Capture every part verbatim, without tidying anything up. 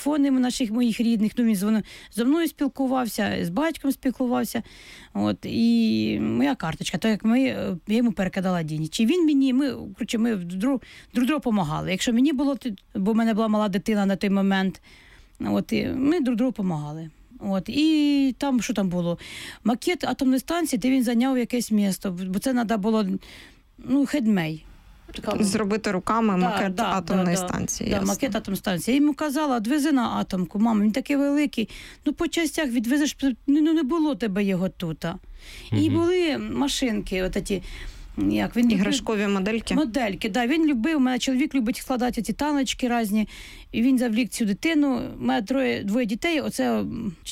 телефони наших моїх рідних. Ну, він дзвонив, зі мною спілкувався, з батьком спілкувався. От, і моя карточка, то як ми, я йому перекидала деньги. Чи він мені, ми, коротше, ми друг, друг другу допомагали. Якщо мені було, бо в мене була мала дитина на той момент, от, і ми друг другу допомагали. От, і там, що там було? Макет атомної станції, де він зайняв якесь місто, бо це треба було, ну, хедмей. Така, зробити руками да, макет да, атомної да, станції. Да, макет атомної станції. Я йому казала, відвези на атомку, мама, він такий великий, ну по частях відвезеш, ну не було тебе його тут. І угу. були машинки, отаті, як він іграшкові модельки. Модельки, да. Він любив, у мене чоловік любить складати ці таночки різні, і він завлік цю дитину. У мене троє, двоє дітей, оце,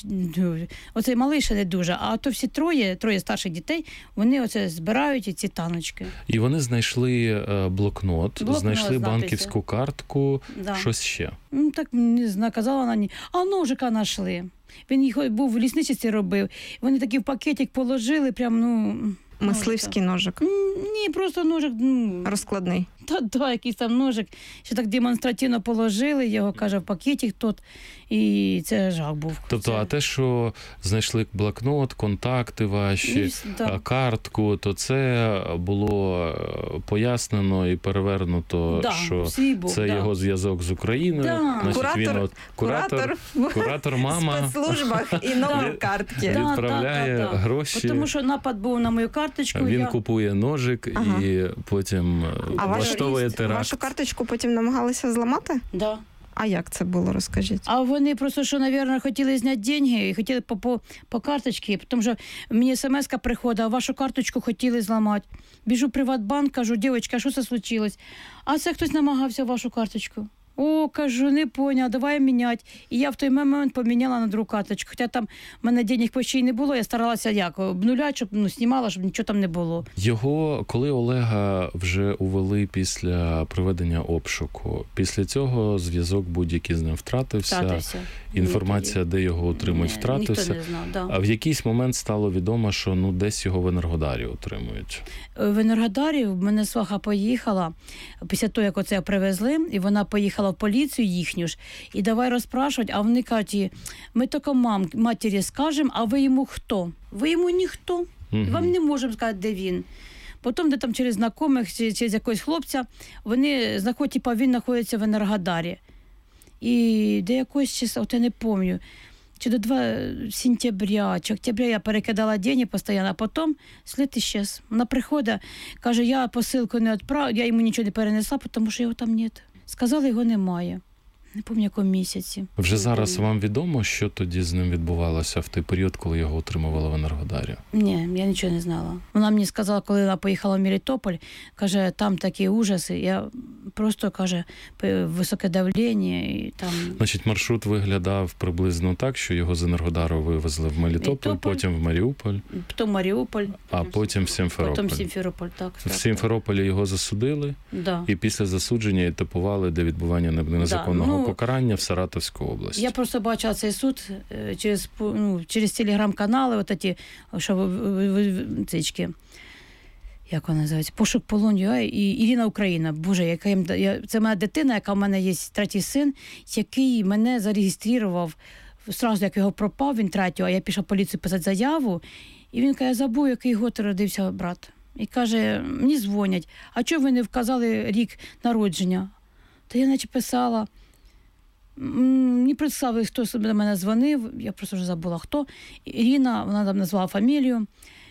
оцей малий ще не дуже, а то всі троє, троє старших дітей, вони оце збирають ці таночки. І вони знайшли блокнот, блокнот знайшли банківську картку, да. Щось ще. Ну, так, не знаю, казала вона, ні. А ножика знайшли. Він їх був в лісничості робив. Вони такий в пакетик положили, прям, ну... Мисливський ножик? Ні, просто ножик. Ну, розкладний? Та, да, якийсь там ножик. Ще так демонстративно положили його, каже, в пакеті тут. І це жах був. Тобто, це... а те, що знайшли блокнот, контакти ваші, і, да. картку, то це було пояснено і перевернуто, да, що був, це да. його зв'язок з Україною. Да. Значить, куратор, він от, куратор, куратор, куратор мама в спецслужбах і номер картки. Відправляє да, да, да, гроші. Тому що напад був на мою карточку. Він я... купує ножик ага. і потім а влаштовує вашу, теракт. Вашу карточку потім намагалися зламати? Так. Да. А як це було, розкажіть? А вони просто, що, мабуть, хотіли зняти гроші і хотіли по, по, по карточці, тому що мені смс-ка приходила, вашу карточку хотіли зламати. Біжу в Приватбанк, кажу, дівчатка, що це случилось? А це хтось намагався вашу карточку. О, кажу, не поняла, давай міняти. І я в той момент поміняла на другу карточку. Хоча там в мене денег почти й не було, я старалася як, обнуляти, щоб ну, знімала, щоб нічого там не було. Його, коли Олега вже увели після проведення обшуку, після цього зв'язок будь-який з ним втратився, втратився. Інформація, де його отримують, втратився. Ніхто не знав, да. А в якийсь момент стало відомо, що ну, десь його в Енергодарі отримують. В Енергодарі в мене сваха поїхала, після того, як оце привезли, і вона поїхала в поліцію їхню ж, і давай розпрашувати, а вони кажуть, ми тільки мам, матері скажемо, а ви йому хто? Ви йому ніхто. Угу. Вам не можемо сказати, де він. Потім, де там через знайомих, через якогось хлопця, вони знаходять, типу, він знаходиться в Енергодарі. І до якогось числа, от я не пам'ятаю, чи до два сентября, чи октября я перекидала гроші постійно, а потім слід іщез. Вона приходить, каже, я посилку не відправила, я йому нічого не перенесла, тому що його там немає. Сказали, його немає. Не пам'ятаю, якому місяці. Вже зараз вам відомо, що тоді з ним відбувалося в той період, коли його отримували в Енергодарі? Ні, я нічого не знала. Вона мені сказала, коли вона поїхала в Мелітополь, каже, там такі ужаси. Я просто, каже, високе давлення. І там... Значить, маршрут виглядав приблизно так, що його з Енергодару вивезли в Мелітополь, Мелітополь, потім в Маріуполь. Потім Маріуполь. А потім в Сімферополь. Потім в Сімферополь, так. В Сімферополі його засудили, да. і після засудження етапували до відбування незаконного да. ну, покарання в Саратовську область. Я просто бачила цей суд через, ну, через телеграм-канали, от ті, що цички, як вона називається, «Пошук полоню», і «Ірина Україна». Боже, яка їм, я, це моя дитина, яка в мене є третій син, який мене зареєстрував, одразу як його пропав, він третього, а я пішла в поліцію писати заяву, і він каже, я забув, який год родився брат. І каже, мені дзвонять, а чого ви не вказали рік народження? Та я наче писала. Не представили, хто до мене дзвонив, я просто вже забула, хто. Ірина, вона там назвала фамілію.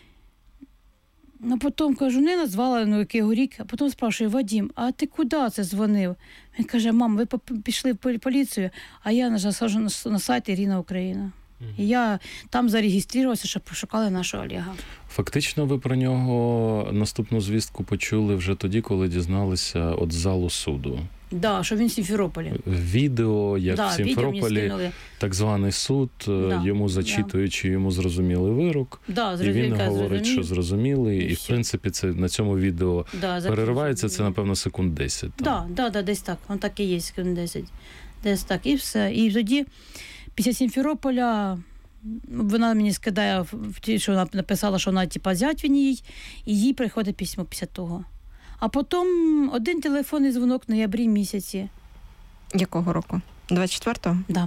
Ну, потім, кажу, не назвала, ну, який його рік. А потім спрашую, Вадим, а ти куди це дзвонив? Він каже, мам, ви пішли в поліцію, а я саджу на сайт Ірина Україна. І я там зареєструвалася, щоб пошукали нашого Олега. Фактично ви про нього наступну звістку почули вже тоді, коли дізналися от залу суду. Так, да, що він в Сімферополі. Відео, як да, в Сімферополі, так званий суд, да, йому зачитуючи, да. йому зрозумілий вирок. Да, і він говорить, зрозумів. що зрозумілий. І, і в принципі, це на цьому відео да, переривається, це, напевно, секунд десять. Так, да, да, да, десь так. Він так і є, секунд десять. Десь так. І все. І тоді, після Сімферополя, вона мені скидає, що вона написала, що вона, типа, зять він їй, і їй приходить письмо після того. А потім один телефонний дзвонок в ноябрі місяці. Якого року? двадцять четвертого? Так. Да.